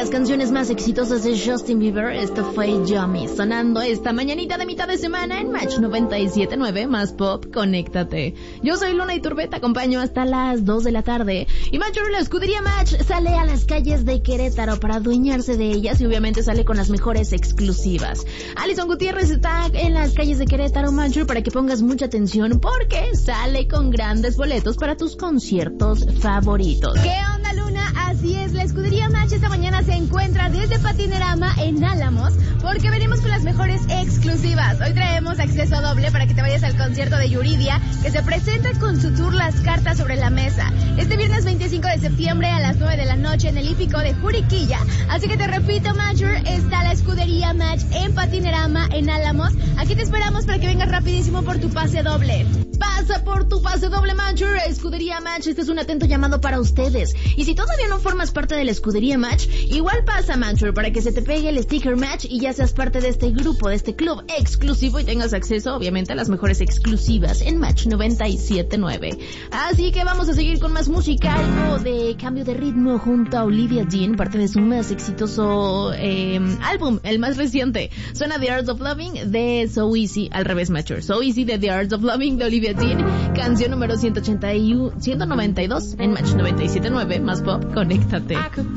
las canciones más exitosas de Justin Bieber. Esto fue Yummy, sonando esta mañanita de mitad de semana en Match 97.9, más pop, conéctate. Yo soy Luna Iturbe, te acompaño hasta las 2 de la tarde. Y Match, la escudería Match sale a las calles de Querétaro para adueñarse de ellas y obviamente sale con las mejores exclusivas. Alison Gutiérrez está en las calles de Querétaro, Match, para que pongas mucha atención porque sale con grandes boletos para tus conciertos favoritos. ¿Qué onda, Luna? Así es, la escudería Match esta mañana se encuentra desde Patinerama en Álamos porque venimos con las mejores exclusivas. Hoy traemos acceso doble para que te vayas al concierto de Yuridia, que se presenta con su tour Las Cartas sobre la Mesa este viernes 25 de septiembre a las 9 de la noche en el hípico de Juriquilla. Así que te repito, Matcher, está la escudería Match en Patinerama en Álamos. Aquí te esperamos para que vengas rapidísimo por tu pase doble. Pasa por tu pase doble, Matcher. Escudería Match, este es un atento llamado para ustedes. Y si todavía no formas parte de la escudería Match, igual pasa, Matcher, para que se te pegue el sticker Match y ya seas parte de este grupo, de este club exclusivo y tengas acceso, obviamente, a las mejores exclusivas en Match 97.9. Así que vamos a seguir con más música, algo de cambio de ritmo junto a Olivia Dean, parte de su más exitoso álbum, el más reciente. Suena The Art of Loving de So Easy, al revés, Matcher. So Easy de The Art of Loving de Olivia Dean, canción número 192 en Match 97.9, más pop, conéctate.